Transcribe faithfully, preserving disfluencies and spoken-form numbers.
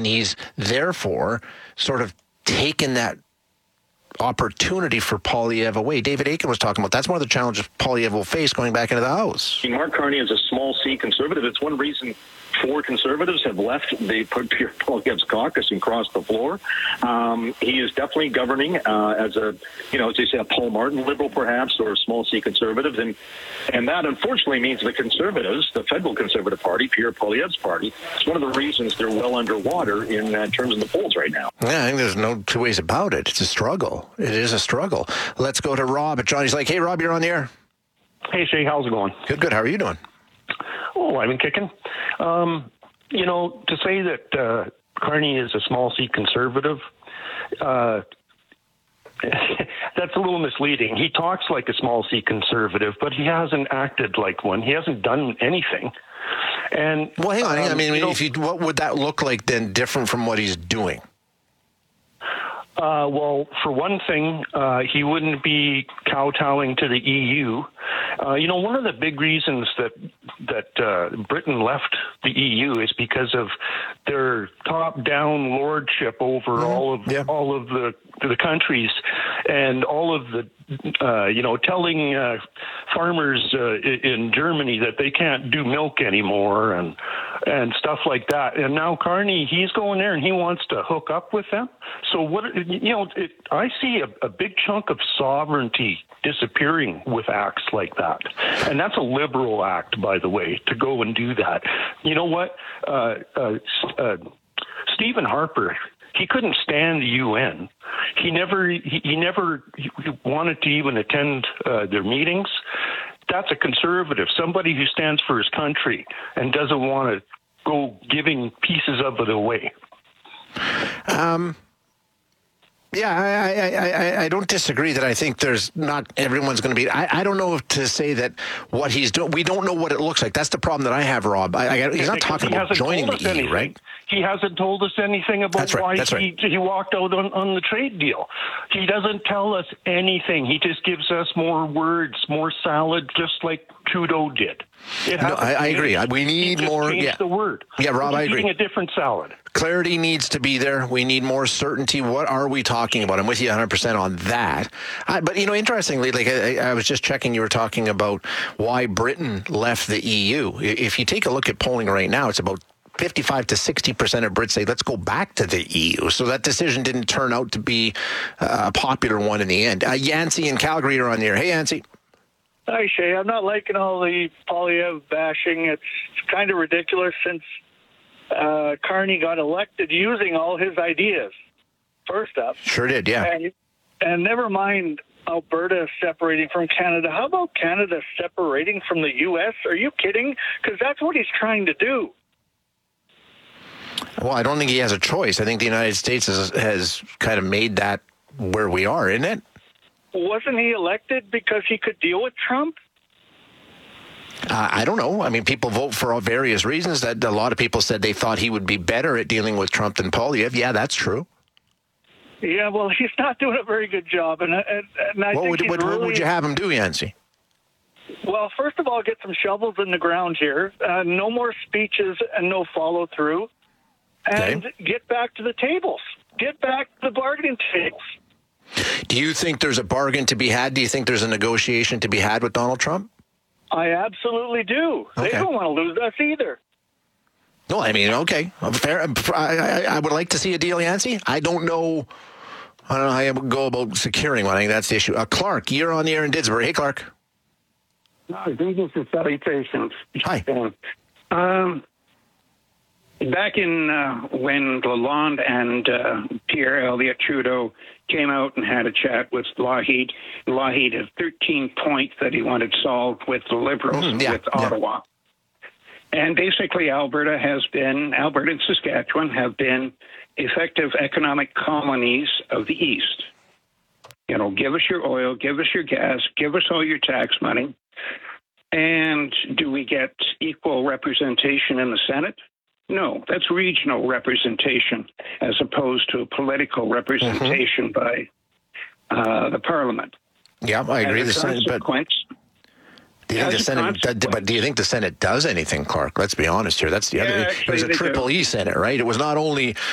and he's therefore sort of taken that opportunity for Poilievre away. David Akin was talking about that's one of the challenges Poilievre will face going back into the House. Mark Carney is a small C conservative. It's one reason four conservatives have left the Pierre Poilievre's caucus and crossed the floor. Um, he is definitely governing uh, as a, you know, as they say, a Paul Martin liberal perhaps, or a small C conservative. And and that unfortunately means the conservatives, the federal Conservative Party, Pierre Poilievre's party, it's one of the reasons they're well underwater in uh, terms of the polls right now. Yeah, I think there's no two ways about it. It's a struggle. It is a struggle. Let's go to Rob at Johnny's Lake. Hey, Rob, you're on the air. Hey, Shay, how's it going? Good, good. How are you doing? Oh, I've been kicking. Um, you know, to say that uh, Carney is a small C conservative, uh, that's a little misleading. He talks like a small C conservative, but he hasn't acted like one. He hasn't done anything. And well, hang on. Um, I mean, you know, if you, what would that look like then, different from what he's doing? Uh, well, for one thing, uh, he wouldn't be kowtowing to the E U. Uh, you know, one of the big reasons that that uh, Britain left the E U is because of their top-down lordship over mm-hmm. all of yeah. all of the the countries, and all of the uh, you know telling uh, farmers uh, in Germany that they can't do milk anymore and and stuff like that. And now Carney, he's going there and he wants to hook up with them. So what you know, it, I see a, a big chunk of sovereignty disappearing with acts like that. And that's a liberal act, by the way, to go and do that. You know what? Uh, uh, uh, Stephen Harper, he couldn't stand the U N. He never, he, he never he wanted to even attend uh, their meetings. That's a conservative, somebody who stands for his country and doesn't want to go giving pieces of it away. Um. Yeah, I, I, I, I don't disagree that I think there's not everyone's going to be. I, I don't know if to say that what he's doing. We don't know what it looks like. That's the problem that I have, Rob. I, I, he's not talking he about joining the E U, right? He hasn't told us anything about That's right. why That's he, right. he walked out on, on the trade deal. He doesn't tell us anything. He just gives us more words, more salad, just like Trudeau did. It no, I, I agree. We need he more. Yeah, the word. Yeah, Rob, He's I agree. Eating a different salad. Clarity needs to be there. We need more certainty. What are we talking about? I'm with you one hundred percent on that. I, but, you know, interestingly, like I, I was just checking, you were talking about why Britain left the E U. If you take a look at polling right now, it's about fifty-five to sixty percent of Brits say, let's go back to the E U. So that decision didn't turn out to be a popular one in the end. Uh, Yancey in Calgary are on the air. Hey, Yancey. Hi, Shay. I'm not liking all the Poilievre bashing. It's kind of ridiculous since uh, Carney got elected using all his ideas, first up. Sure did, yeah. And, and never mind Alberta separating from Canada. How about Canada separating from the U S? Are you kidding? Because that's what he's trying to do. Well, I don't think he has a choice. I think the United States has, has kind of made that where we are, isn't it? Wasn't he elected because he could deal with Trump? Uh, I don't know. I mean, people vote for various reasons. That a lot of people said they thought he would be better at dealing with Trump than Poilievre. Yeah, that's true. Yeah, well, he's not doing a very good job. And, and, and I what, think would, he's what, really, what would you have him do, Yancey? Well, first of all, get some shovels in the ground here. Uh, no more speeches and no follow-through. And okay. Get back to the tables. Get back to the bargaining tables. Do you think there's a bargain to be had? Do you think there's a negotiation to be had with Donald Trump? I absolutely do. Okay. They don't want to lose us either. No, I mean, okay. Fair. I, I, I would like to see a deal, Yancey. I don't know. I don't know how I would go about securing one. I think that's the issue. Uh, Clark, you're on the air in Didsbury. Hey, Clark. No, greetings and salutations. Hi. Um, back in uh, when Lalonde and uh, Pierre Elliott Trudeau came out and had a chat with Lougheed, Lougheed had thirteen points that he wanted solved with the Liberals, mm, yeah, with Ottawa. Yeah. And basically Alberta has been, Alberta and Saskatchewan have been effective economic colonies of the East. You know, give us your oil, give us your gas, give us all your tax money. And do we get equal representation in the Senate? No, that's regional representation as opposed to political representation mm-hmm. by uh, the Parliament. Yeah, I agree. The Senate, but do you think the Senate? Does, but do you think the Senate does anything, Clark? Let's be honest here. That's the yeah, other. It was a triple E Senate, right? It was not only